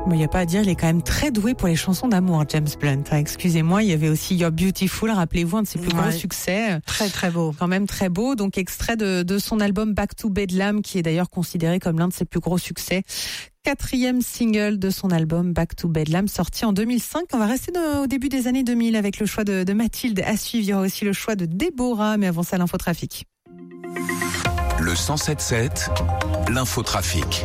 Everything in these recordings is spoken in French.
Il n'y a pas à dire, il est quand même très doué pour les chansons d'amour, James Blunt. Excusez-moi, il y avait aussi You're Beautiful, rappelez-vous, un de ses plus gros succès. Très très beau. Quand même très beau, donc extrait de son album Back to Bedlam, qui est d'ailleurs considéré comme l'un de ses plus gros succès. 4e single de son album Back to Bedlam, sorti en 2005. On va rester au début des années 2000 avec le choix de Mathilde à suivre. Il y aura aussi le choix de Déborah, mais avant ça, l'infotrafic. Le 107.7, l'infotrafic.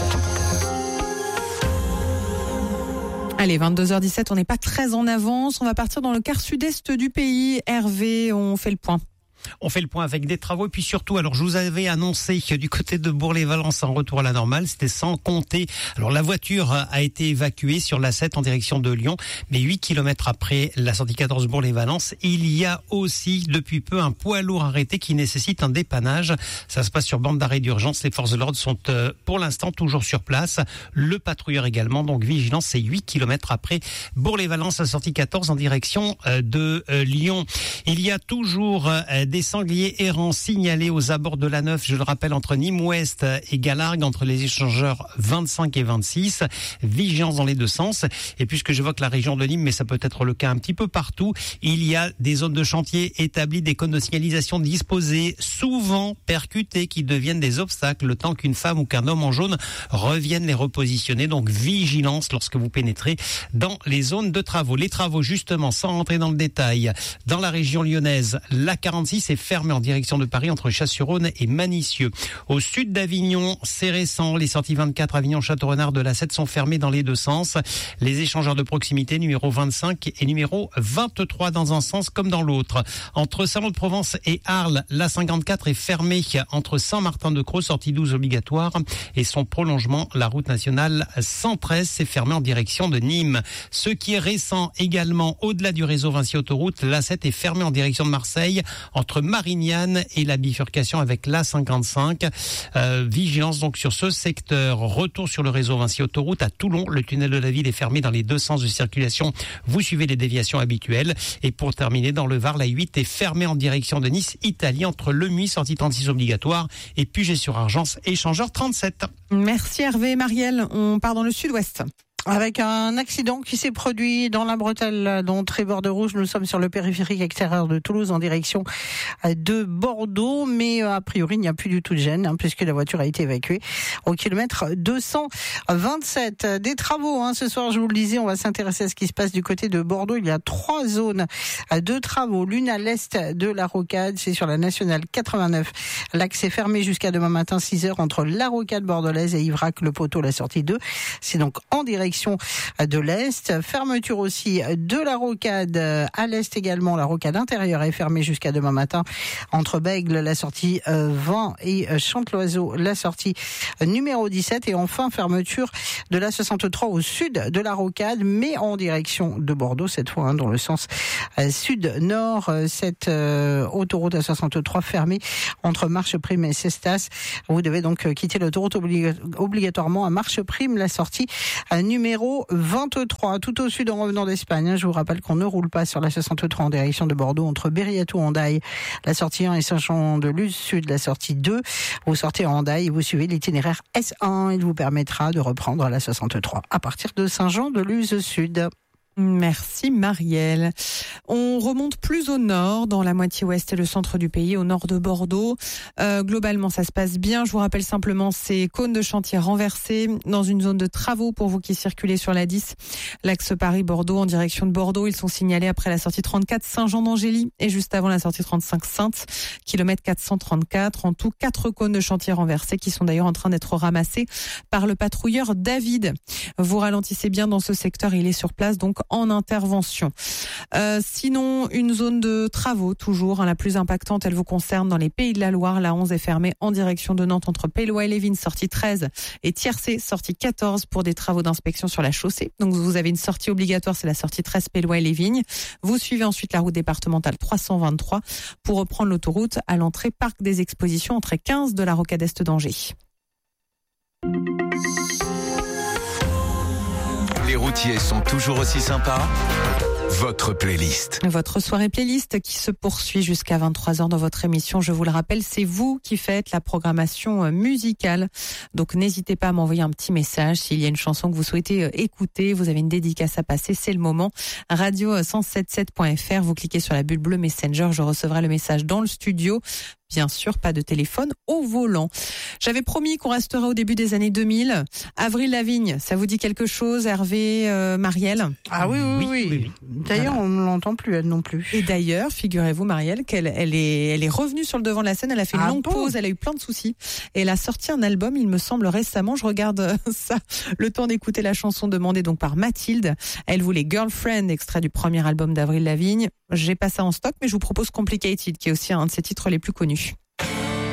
Allez, 22h17, on n'est pas très en avance. On va partir dans le quart sud-est du pays. Hervé, on fait le point. On fait le point avec des travaux et puis surtout, alors je vous avais annoncé que du côté de Bourg-les-Valences en retour à la normale, c'était sans compter. Alors la voiture a été évacuée sur l'A7 en direction de Lyon, mais 8 km après la sortie 14 Bourg-les-Valences, il y a aussi depuis peu un poids lourd arrêté qui nécessite un dépannage. Ça se passe sur bande d'arrêt d'urgence. Les forces de l'ordre sont pour l'instant toujours sur place. Le patrouilleur également, donc vigilance, c'est 8 km après Bourg-les-Valences, la sortie 14 en direction de Lyon. Il y a toujours des sangliers errants signalés aux abords de l'A9, je le rappelle, entre Nîmes-Ouest et Galargues, entre les échangeurs 25 et 26. Vigilance dans les deux sens. Et puisque j'évoque la région de Nîmes, mais ça peut être le cas un petit peu partout, il y a des zones de chantier établies, des cônes de signalisation disposés, souvent percutés, qui deviennent des obstacles le temps qu'une femme ou qu'un homme en jaune revienne les repositionner. Donc vigilance lorsque vous pénétrez dans les zones de travaux. Les travaux, justement, sans rentrer dans le détail, dans la région lyonnaise, la 46 est fermée en direction de Paris entre Chasse-sur-Rhône et Manicieux. Au sud d'Avignon, c'est récent, les sorties 24 Avignon-Château-Renard de l'A7 sont fermées dans les deux sens. Les échangeurs de proximité numéro 25 et numéro 23 dans un sens comme dans l'autre. Entre Salon-de-Provence et Arles, la 54 est fermée entre Saint-Martin-de-Creux, sortie 12 obligatoire, et son prolongement, la route nationale 113, s'est fermée en direction de Nîmes. Ce qui est récent également, au-delà du réseau Vinci Autoroute, l'A7 est fermée en direction de Marseille, entre Marignane et la bifurcation avec l'A55. Vigilance donc sur ce secteur. Retour sur le réseau Vinci Autoroute à Toulon. Le tunnel de la ville est fermé dans les deux sens de circulation. Vous suivez les déviations habituelles. Et pour terminer, dans le Var, la 8 est fermée en direction de Nice, Italie, entre Lemuy, sortie 36 obligatoire, et Puget-sur-Argence, échangeur 37. Merci Hervé. Marielle, on part dans le sud-ouest. Avec un accident qui s'est produit dans la bretelle dont Trébord de Rouge. Nous sommes sur le périphérique extérieur de Toulouse en direction de Bordeaux, mais a priori il n'y a plus du tout de gêne puisque la voiture a été évacuée au kilomètre 227. Des travaux ce soir, je vous le disais, on va s'intéresser à ce qui se passe du côté de Bordeaux. Il y a 3 zones de travaux, l'une à l'est de la Rocade, c'est sur la nationale 89. L'accès fermé jusqu'à demain matin 6h entre la Rocade bordelaise et Ivrac, le poteau, la sortie 2. C'est donc en direction de l'Est. Fermeture aussi de la Rocade à l'Est également. La Rocade intérieure est fermée jusqu'à demain matin entre Bègles, la sortie 20 et Chanteloiseau, la sortie numéro 17. Et enfin, fermeture de la 63 au sud de la Rocade, mais en direction de Bordeaux cette fois, dans le sens sud-nord. Cette autoroute à 63 fermée entre Marcheprime et Cestas. Vous devez donc quitter l'autoroute obligatoirement à Marcheprime, la sortie numéro 23, tout au sud en revenant d'Espagne. Je vous rappelle qu'on ne roule pas sur la 63 en direction de Bordeaux entre Berriatou-Hendaye, la sortie 1 et Saint-Jean-de-Luz Sud, la sortie 2. Vous sortez en Hendaye et vous suivez l'itinéraire S1. Il vous permettra de reprendre la 63 à partir de Saint-Jean-de-Luz Sud. Merci Marielle. On remonte plus au nord, dans la moitié ouest et le centre du pays, au nord de Bordeaux. Globalement, ça se passe bien. Je vous rappelle simplement ces cônes de chantier renversés dans une zone de travaux pour vous qui circulez sur la 10. L'axe Paris-Bordeaux en direction de Bordeaux. Ils sont signalés après la sortie 34 Saint-Jean-d'Angély et juste avant la sortie 35 Sainte, kilomètre 434. En tout, 4 cônes de chantier renversés qui sont d'ailleurs en train d'être ramassés par le patrouilleur David. Vous ralentissez bien dans ce secteur, il est sur place donc en intervention. Sinon, une zone de travaux toujours, la plus impactante, elle vous concerne dans les Pays de la Loire. La 11 est fermée en direction de Nantes entre Pélois et Lévin, sortie 13, et Tiercé, sortie 14 pour des travaux d'inspection sur la chaussée. Donc vous avez une sortie obligatoire, c'est la sortie 13 Pélois et Lévin. Vous suivez ensuite la route départementale 323 pour reprendre l'autoroute à l'entrée Parc des Expositions, entrée 15 de la Rocade Est d'Angers. Les routiers sont toujours aussi sympas. votre playlist. Votre soirée playlist qui se poursuit jusqu'à 23h dans votre émission. Je vous le rappelle, c'est vous qui faites la programmation musicale. Donc n'hésitez pas à m'envoyer un petit message s'il y a une chanson que vous souhaitez écouter, vous avez une dédicace à passer, c'est le moment. Radio177.fr, vous cliquez sur la bulle bleue Messenger, je recevrai le message dans le studio. Bien sûr, pas de téléphone au volant. J'avais promis qu'on restera au début des années 2000. Avril Lavigne, ça vous dit quelque chose, Hervé, Marielle? Ah oui. D'ailleurs, on ne l'entend plus, elle non plus. Et d'ailleurs, figurez-vous, Marielle, qu'elle est revenue sur le devant de la scène. Elle a fait une longue pause, elle a eu plein de soucis. Et elle a sorti un album, il me semble, récemment. Je regarde ça, le temps d'écouter la chanson demandée donc par Mathilde. Elle voulait Girlfriend, extrait du premier album d'Avril Lavigne. J'ai pas ça en stock, mais je vous propose Complicated, qui est aussi un de ses titres les plus connus.